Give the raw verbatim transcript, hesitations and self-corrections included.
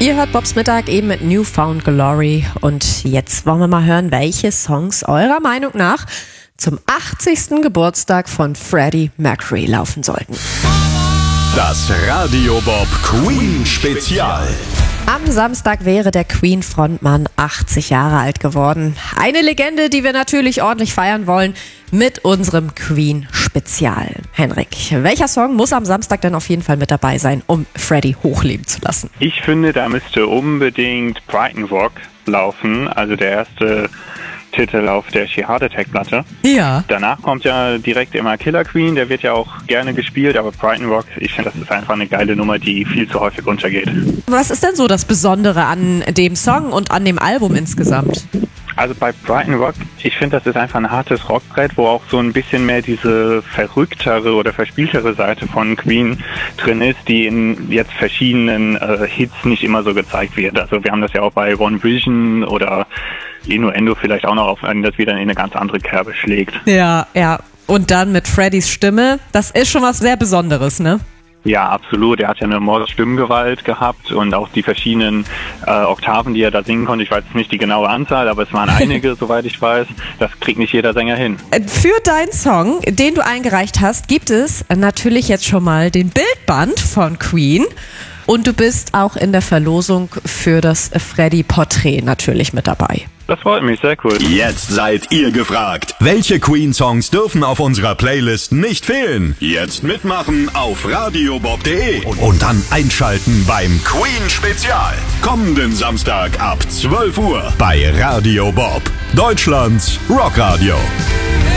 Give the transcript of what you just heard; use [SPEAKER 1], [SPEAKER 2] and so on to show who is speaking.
[SPEAKER 1] Ihr hört Bobs Mittag eben mit New Found Glory und jetzt wollen wir mal hören, welche Songs eurer Meinung nach zum achtzigsten Geburtstag von Freddie Mercury laufen sollten.
[SPEAKER 2] Das Radio Bob Queen Spezial.
[SPEAKER 1] Am Samstag wäre der Queen-Frontmann achtzig Jahre alt geworden. Eine Legende, die wir natürlich ordentlich feiern wollen mit unserem Queen-Spezial. Henrik, welcher Song muss am Samstag denn auf jeden Fall mit dabei sein, um Freddie hochleben zu lassen?
[SPEAKER 3] Ich finde, da müsste unbedingt Brighton Rock laufen, also der erste Titel auf der She Heart Attack Platte.
[SPEAKER 1] Ja.
[SPEAKER 3] Danach kommt ja direkt immer Killer Queen, der wird ja auch gerne gespielt, aber Brighton Rock, ich finde, das ist einfach eine geile Nummer, die viel zu häufig untergeht.
[SPEAKER 1] Was ist denn so das Besondere an dem Song und an dem Album insgesamt?
[SPEAKER 3] Also bei Brighton Rock, ich finde, das ist einfach ein hartes Rockbrett, wo auch so ein bisschen mehr diese verrücktere oder verspieltere Seite von Queen drin ist, die in jetzt verschiedenen äh, Hits nicht immer so gezeigt wird. Also wir haben das ja auch bei One Vision oder Innuendo vielleicht auch noch auf, das wieder in eine ganz andere Kerbe schlägt.
[SPEAKER 1] Ja, ja. Und dann mit Freddys Stimme, das ist schon was sehr Besonderes, ne?
[SPEAKER 3] Ja, absolut. Er hat ja eine Mordstimmgewalt gehabt und auch die verschiedenen äh, Oktaven, die er da singen konnte. Ich weiß nicht die genaue Anzahl, aber es waren einige, soweit ich weiß. Das kriegt nicht jeder Sänger hin.
[SPEAKER 1] Für deinen Song, den du eingereicht hast, gibt es natürlich jetzt schon mal den Bildband von Queen. Und du bist auch in der Verlosung für das Freddie-Porträt natürlich mit dabei.
[SPEAKER 3] Das freut mich, sehr cool.
[SPEAKER 2] Jetzt seid ihr gefragt. Welche Queen-Songs dürfen auf unserer Playlist nicht fehlen? Jetzt mitmachen auf radiobob punkt de und dann einschalten beim Queen-Spezial. Kommenden Samstag ab zwölf Uhr bei Radio Bob, Deutschlands Rockradio.